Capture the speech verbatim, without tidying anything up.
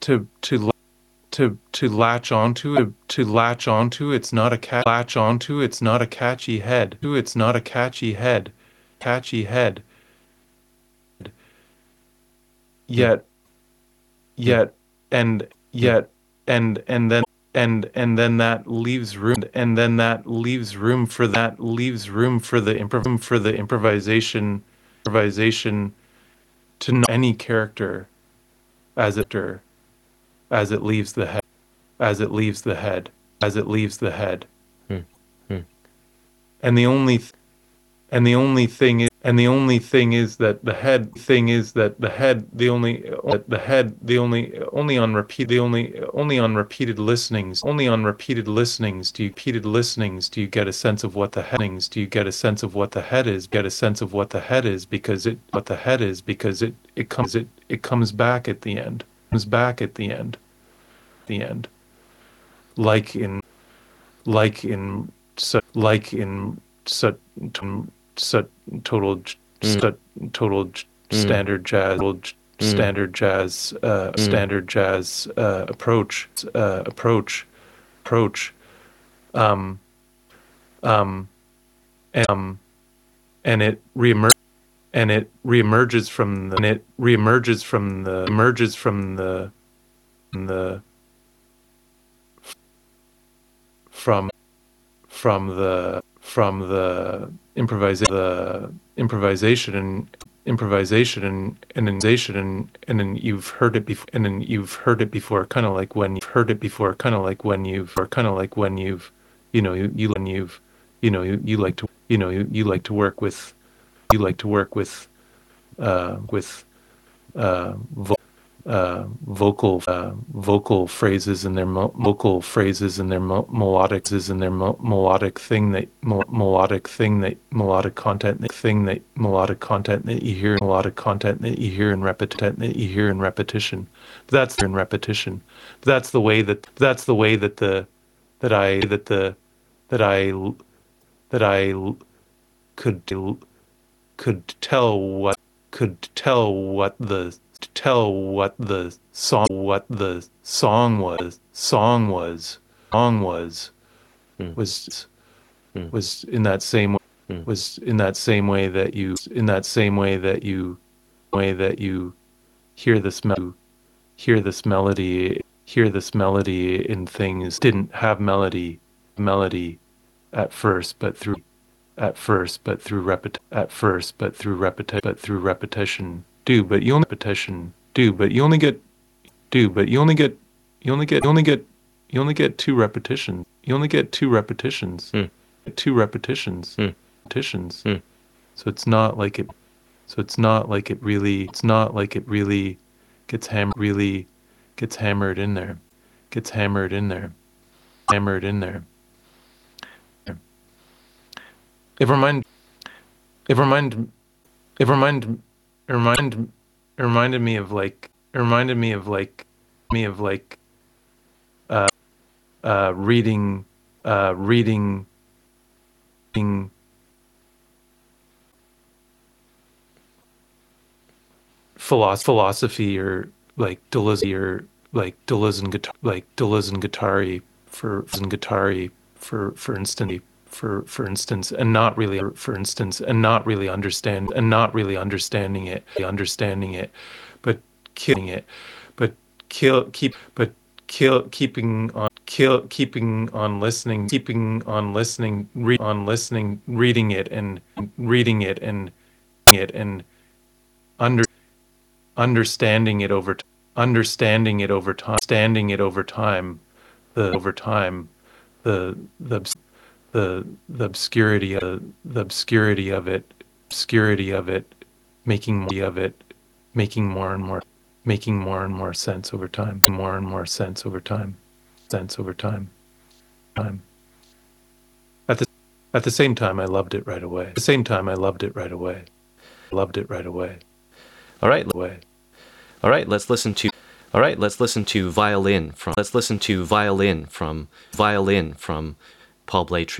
to to to to latch onto it to latch onto it's not a cat latch onto it's not a catchy head it's not a catchy head catchy head yet yet and yet and and then and and then that leaves room and then that leaves room for that leaves room for the improv for the improvisation improvisation to know any character as it as it leaves the head as it leaves the head as it leaves the head Hmm. Hmm. and the only th- and the only thing is and the only thing is that the head thing is that the head the only the head the only only on repeat the only only on repeated listenings only on repeated listenings do you repeated listenings do you get a sense of what the headings do you get a sense of what the head is get a sense of what the head is because it what the head is because it it comes it it comes back at the end comes back at the end the end like in like in su- like in su- su- total su- total standard jazz standard jazz uh, standard jazz uh, approach uh, approach approach um um and, um and it reemerges and it reemerges from the and it reemerges from the emerges from the the from from the from the improvisation the improvisation and improvisation and and improvisation and and then you've heard it before and then you've heard it before kind of like when you've heard it before kind of like when you've or kind of like when you've you know you, you when you've you know you, you like to you know you, you like to work with you like to work with uh with uh vo- uh, vocal uh, vocal phrases and their mo- vocal phrases and their mo- melodic is and their mo- melodic thing that mo- melodic thing that melodic content that thing that melodic content that you hear melodic content that you hear in repetition that you hear in repetition. That's in repetition. That's the way that that's the way that the that I that the that I that I could could tell what could tell what the tell what the song what the song was song was song was Hmm. was Hmm. was in that same way Hmm. was in that same way that you in that same way that you way that you hear this me- hear this melody hear this melody in things didn't have melody melody at first but through at first but through repet at first but through repetition but through repetition do but you only repetition do but you only get do but you only get you only get you only get you only get two repetitions you only get two repetitions Hmm. two repetitions Hmm. repetitions Hmm. so it's not like it so it's not like it really it's not like it really gets ham really gets hammered in there gets hammered in there hammered in there it remind it remind it remind it remind it reminded me of like it reminded me of like me of like uh uh reading uh reading reading philosophy philosophy or like Deleuze or like Deleuze and guitar like Deleuze and Guattari for and Guattari for for instance for for instance and not really for instance and not really understand and not really understanding it understanding it but killing it but kill keep but kill keeping on kill keeping on listening keeping on listening re- on listening reading it and reading it and it and under understanding it over t- understanding it over time understanding it over time the over time the the the the obscurity of the obscurity of it obscurity of it making more of it making more and more making more and more sense over time more and more sense over time sense over time time at the at the same time I loved it right away at the same time I loved it right away loved it right away All right. away All right. Let's listen to. All right. Let's listen to violin from. Let's listen to violin from violin from Paul Bley Trio.